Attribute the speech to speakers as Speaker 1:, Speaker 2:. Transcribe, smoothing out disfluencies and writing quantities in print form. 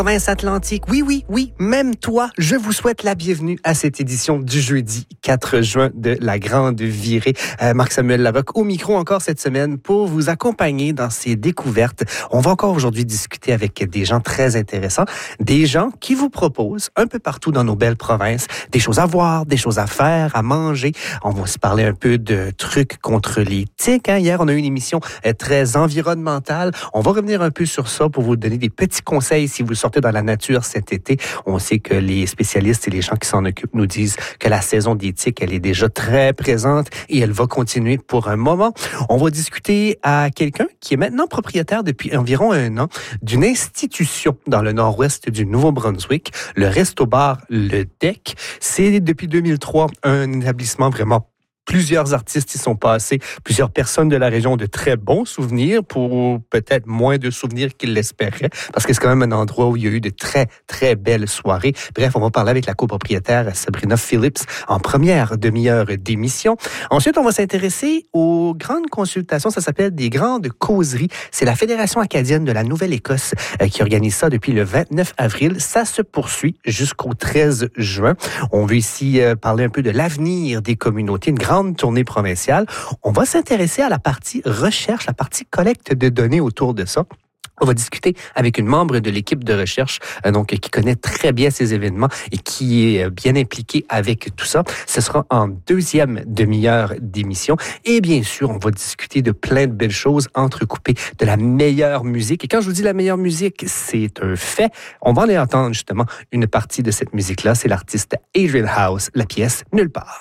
Speaker 1: Province Atlantique. Oui, même toi, je vous souhaite la bienvenue à cette édition du jeudi 4 juin de la Grande Virée. Marc-Samuel Larocque au micro encore cette semaine pour vous accompagner dans ces découvertes. On va encore aujourd'hui discuter avec des gens très intéressants, des gens qui vous proposent un peu partout dans nos belles provinces des choses à voir, des choses à faire, à manger. On va se parler un peu de trucs contre les tiques. Hier, on a eu une émission très environnementale. On va revenir un peu sur ça pour vous donner des petits conseils si vous sortez dans la nature cet été. On sait que les spécialistes et les gens qui s'en occupent nous disent que la saison des tiques, elle est déjà très présente et elle va continuer pour un moment. On va discuter à quelqu'un qui est maintenant propriétaire depuis environ 1 an d'une institution dans le nord-ouest du Nouveau-Brunswick, le Resto-Bar Le Deck. C'est depuis 2003 un établissement vraiment. Plusieurs artistes y sont passés, plusieurs personnes de la région ont de très bons souvenirs, pour peut-être moins de souvenirs qu'ils l'espéraient, parce que c'est quand même un endroit où il y a eu de très, très belles soirées. Bref, on va parler avec la copropriétaire Sabrina Phillips en première demi-heure d'émission. Ensuite, on va s'intéresser aux grandes consultations, ça s'appelle des grandes causeries. C'est la Fédération acadienne de la Nouvelle-Écosse qui organise ça depuis le 29 avril. Ça se poursuit jusqu'au 13 juin. On veut ici parler un peu de l'avenir des communautés, une grande tournée provinciale. On va s'intéresser à la partie recherche, la partie collecte de données autour de ça. On va discuter avec une membre de l'équipe de recherche qui connaît très bien ces événements et qui est bien impliquée avec tout ça. Ce sera en deuxième demi-heure d'émission. Et bien sûr, on va discuter de plein de belles choses entrecoupées de la meilleure musique. Et quand je vous dis la meilleure musique, c'est un fait. On va aller entendre justement une partie de cette musique-là. C'est l'artiste Adrian House, la pièce Nulle part.